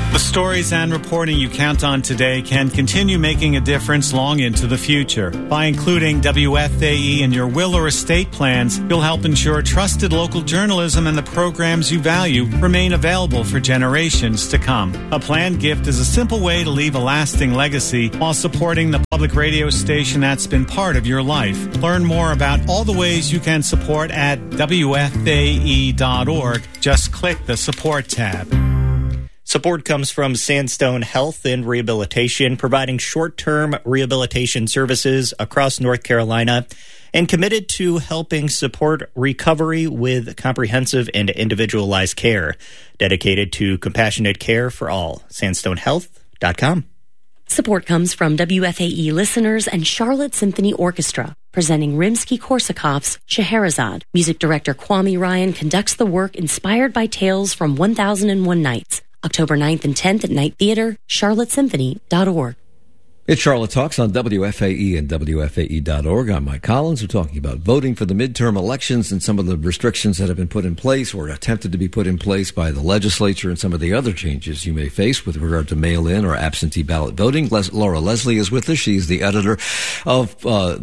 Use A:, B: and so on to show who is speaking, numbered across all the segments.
A: The stories and reporting you count on today can continue making a difference long into the future. By including WFAE in your will or estate plans, you'll help ensure trusted local journalism and the programs you value remain available for generations to come. A planned gift is a simple way to leave a lasting legacy while supporting the public radio station that's been part of your life. Learn more about all the ways you can support at WFAE.org. Just click the support tab.
B: Support comes from Sandstone Health and Rehabilitation, providing short-term rehabilitation services across North Carolina and committed to helping support recovery with comprehensive and individualized care, dedicated to compassionate care for all. SandstoneHealth.com.
C: Support comes from WFAE listeners and Charlotte Symphony Orchestra, presenting Rimsky-Korsakov's Scheherazade. Music director Kwame Ryan conducts the work inspired by tales from 1001 Nights. October 9th and 10th at Night Theater, charlottesymphony.org.
D: It's Charlotte Talks on WFAE and WFAE.org. I'm Mike Collins. We're talking about voting for the midterm elections and some of the restrictions that have been put in place or attempted to be put in place by the legislature and some of the other changes you may face with regard to mail-in or absentee ballot voting. Laura Leslie is with us. She's the editor of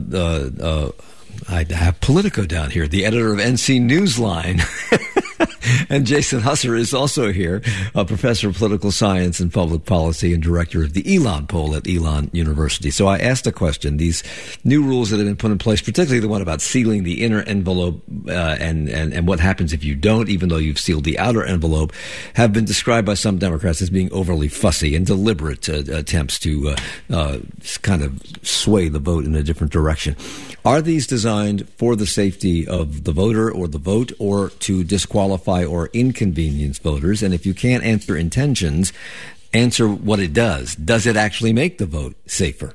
D: I have Politico down here, the editor of NC Newsline. And Jason Husser is also here, a professor of political science and public policy and director of the Elon poll at Elon University. So I asked a question. These new rules that have been put in place, particularly the one about sealing the inner envelope and what happens if you don't, even though you've sealed the outer envelope, have been described by some Democrats as being overly fussy and deliberate attempts to kind of sway the vote in a different direction. Are these designed for the safety of the voter or the vote, or to disqualify or inconvenience voters? And if you can't answer intentions, answer what it does. Does it actually make the vote safer?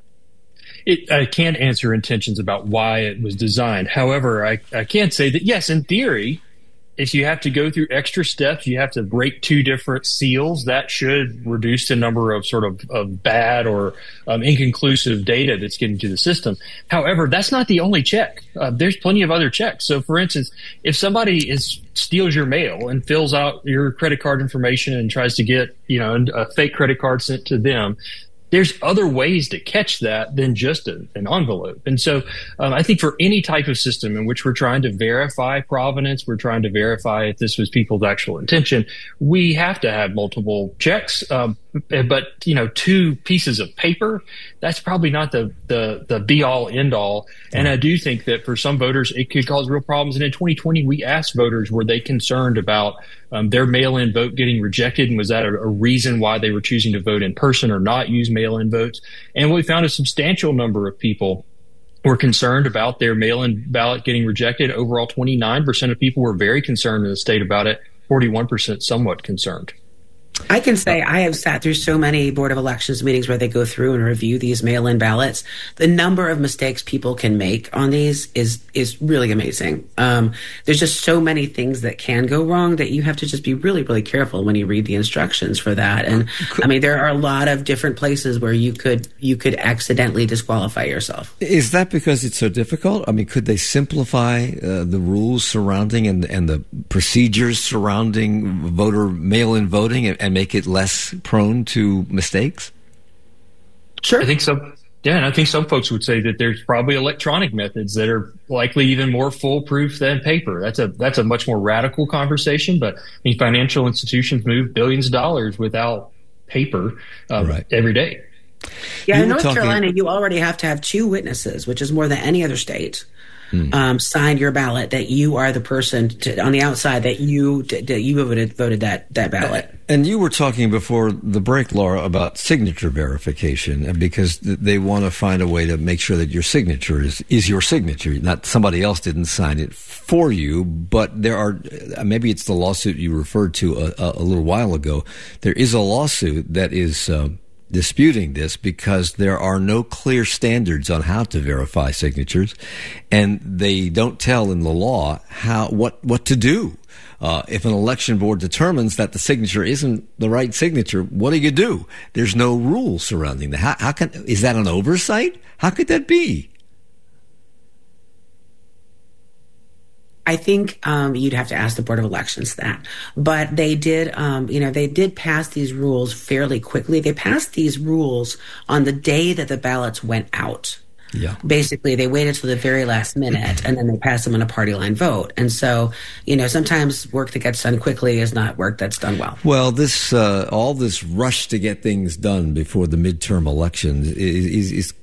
E: I can't answer intentions about why it was designed. However, I can say that, yes, in theory, if you have to go through extra steps, you have to break two different seals, that should reduce the number of sort of bad or inconclusive data that's getting to the system. However, that's not the only check. There's plenty of other checks. So, for instance, if somebody steals your mail and fills out your credit card information and tries to get, a fake credit card sent to them, there's other ways to catch that than just an envelope. And so I think for any type of system in which we're trying to verify provenance, we're trying to verify if this was people's actual intention, we have to have multiple checks. But, two pieces of paper, that's probably not the be-all, end-all. And I do think that for some voters, it could cause real problems. And in 2020, we asked voters, were they concerned about their mail-in vote getting rejected? And was that a reason why they were choosing to vote in person or not use mail-in votes? And we found a substantial number of people were concerned about their mail-in ballot getting rejected. Overall, 29% of people were very concerned in the state about it, 41% somewhat concerned.
F: I can say I have sat through so many Board of Elections meetings where they go through and review these mail-in ballots. The number of mistakes people can make on these is really amazing. There's just so many things that can go wrong that you have to just be really, really careful when you read the instructions for that. And I mean, there are a lot of different places where you could accidentally disqualify yourself.
D: Is that because it's so difficult? I mean, could they simplify the rules surrounding and the procedures surrounding voter mail-in voting and make it less prone to mistakes?
E: Sure. I think so. Yeah, and I think some folks would say that there's probably electronic methods that are likely even more foolproof than paper. That's a much more radical conversation, but I mean, financial institutions move billions of dollars without paper every day.
F: Yeah, in North Carolina, you already have to have two witnesses, which is more than any other state. Sign your ballot that you are the person on the outside that you voted that ballot.
D: And you were talking before the break, Laura, about signature verification, because they want to find a way to make sure that your signature is your signature, not somebody else didn't sign it for you. But there are, maybe it's the lawsuit you referred to a little while ago. There is a lawsuit that is disputing this because there are no clear standards on how to verify signatures, and they don't tell in the law what to do. If an election board determines that the signature isn't the right signature, what do? There's no rule surrounding that. Is that an oversight? How could that be?
F: I think you'd have to ask the Board of Elections that. But they did, they did pass these rules fairly quickly. They passed these rules on the day that the ballots went out.
D: Yeah.
F: Basically, they waited till the very last minute, and then they passed them on a party line vote. And so, sometimes work that gets done quickly is not work that's done well.
D: Well, this all this rush to get things done before the midterm elections is